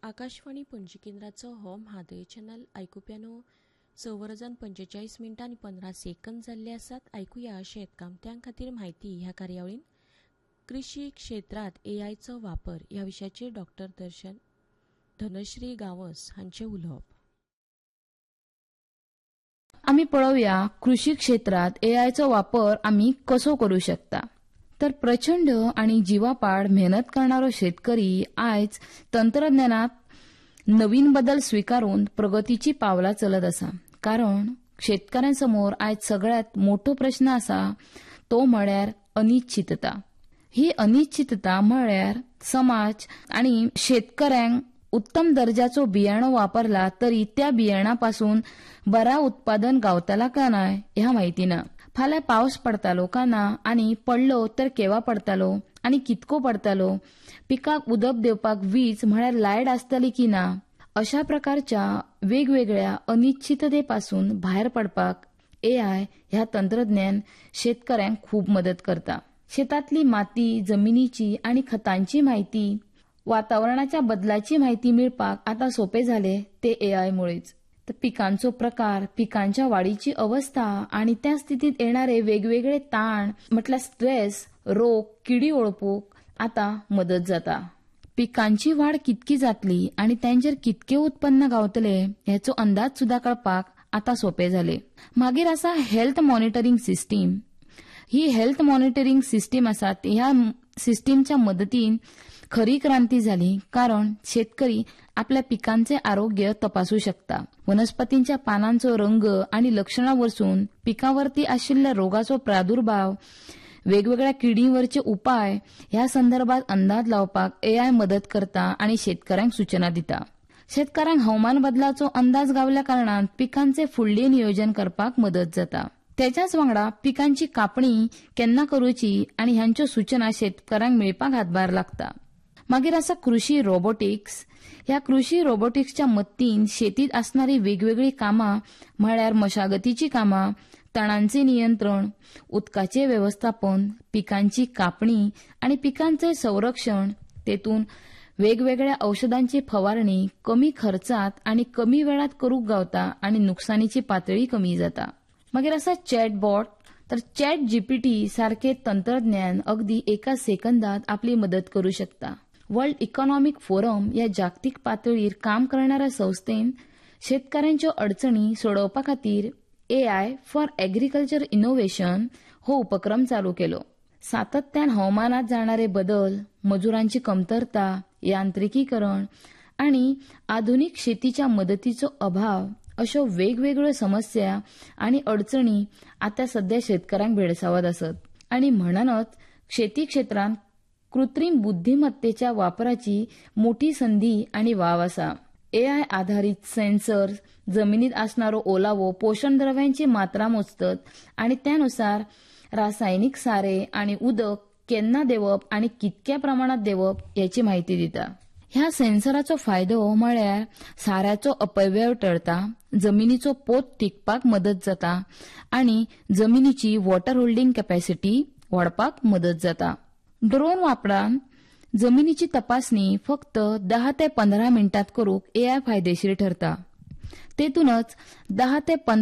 आकाशवाणी पणजी केंद्राचो हो म्हादय चॅनल आयकुप्यानो 6:45 जाल्ले आसात. आयकुया शेतकामत्यां खातीर म्हायती ह्या कार्यावळीन कृषी क्षेत्रात एआयचो वापर ह्या विशयाचेर डॉक्टर धनश्री गांवस हांचे उलोवप. आम्ही पळोवया कृषी क्षेत्रात एआयचो वापर आम्ही कसो करू शकता. तर प्रचंड आणि जीवापाड मेहनत करणारो शेतकरी आयज तंत्रज्ञानात नवीन बदल स्वीकारून प्रगतीची पावला चलत असा. कारण शेतकऱ्यांसमोर आयज सगळ्यात मोठो प्रश्न असा तो म्हळ्यार अनिश्चितता. ही अनिश्चितता म्हळ्यार समाज आणि शेतकऱ्यांक उत्तम दर्जाचो बियाणो वापरला तरी त्या बियाणापासून बरा उत्पादन गावतला का नाय ह्या माहिती ना. फाल्यां पावस पडतालो का ना आणि पडलो तर केव्हा पडतालो आणि कितको पडतालो, पिकाक उदक देवपाक वीज म्हळ्यार लायट आसतली की ना, अशा प्रकारच्या वेगवेगळ्या अनिश्चिततेपासून भायर पडपाक एआय ह्या तंत्रज्ञान शेतकऱ्यांक खूप मदत करता. शेतातली माती, जमिनीची आणि खतांची माहिती, वातावरणाच्या बदलाची माहिती मिळपाक आता सोपे झाले ते एआय मुळेच. तर पिकांचो प्रकार, पिकांच्या वाढीची अवस्था आणि त्या स्थितीत येणारे वेगवेगळे ताण म्हटल्यार स्ट्रेस, रोग, किडी ओळखूक आता मदत जाता. पिकांची वाढ कितकी जातली आणि त्यांचेर कितके उत्पन्न गावतले ह्याचो अंदाज सुद्धा कळपाक आता सोपे झाले. मागीर आसा हेल्थ मॉनिटरिंग सिस्टीम. ही हेल्थ मॉनिटरिंग सिस्टीम आसा ह्या सिस्टीमच्या मदतीन खरी क्रांती झाली. कारण शेतकरी आपल्या पिकांचे आरोग्य तपासू शकता. वनस्पतींच्या पानांचो रंग आणि लक्षणां वरसून पिकावरती आशिल्ल्या रोगाचो प्रादुर्भाव, वेगवेगळ्या किडींवरचे उपाय ह्या संदर्भात अंदाज लावपाक एआय मदत करता आणि शेतकऱ्यांक सूचना दिता. शेतकऱ्यांक हवामान बदलाचो अंदाज गावल्या कारणान पिकांचे फुडले नियोजन करपाक मदत जाता. त्याच्याच वांगडा पिकांची कापणी केन्ना करूची आणि ह्यांच्यो सूचना शेतकऱ्यांक मेळपाक हातभार लागता. मागीर आसा कृषी रोबोटिक्स. ह्या कृषी रोबोटिक्सच्या मदतीन शेतीत असणारी वेगवेगळी कामां म्हळ्यार मशागतीची कामां, तणांचे नियंत्रण, उदकाचे व्यवस्थापन, पिकांची कापणी आणि पिकांचे संरक्षण, तेतून वेगवेगळ्या औषधांची फवारणी कमी खर्चात आणि कमी वेळात करूक गावता आणि नुकसानीची पातळी कमी जाता. मागीर आसा चॅटबॉट. तर चॅट जीपीटी सारखे तंत्रज्ञान अगदी एका सेकंदात आपली मदत करू शकता. वर्ल्ड इकॉनॉमिक फोरम या जागतिक पातळीर काम करणाऱ्या संस्थेन शेतकऱ्यांच्यो अडचणी सोडवपा खातीर एआय फॉर एग्रीकल्चर इनोव्हेशन हो उपक्रम चालू केलो. सातत्यान हवामानात जाणारे बदल, मजुरांची कमतरता, यांत्रिकीकरण आणि आधुनिक शेतीच्या मदतीचो अभाव अशो वेगवेगळ्यो समस्या आणि अडचणी आता सध्या शेतकऱ्यांक भेडसावत असत. आणि म्हणूनच शेती क्षेत्रांत कृत्रिम बुद्धिमत्तेच्या वापराची मोठी संधी आणि वाव असा. एआय आधारित सेन्सर जमिनीत असणारो ओलावो, पोषण द्रव्यांची मात्रा मोजतात आणि त्यानुसार रासायनिक सारे आणि उदक केन्ना देवप आणि कितक्या प्रमाणात देवप याची माहिती दिता. ह्या सेन्सराचो फायदो म्हळ्यार साऱ्याचो अपव्यय टळता, जमिनीचो पोत टिकपाक मदत जाता आणि जमिनीची वॉटर होल्डिंग कॅपॅसिटी वाडपाक मदत जाता. ड्रोन वापरान जमिनीची तपासणी फक्त 10 ते 15 मिनिटात करूक एआय फायदेशीर ठरता. तेतूनच 10 ते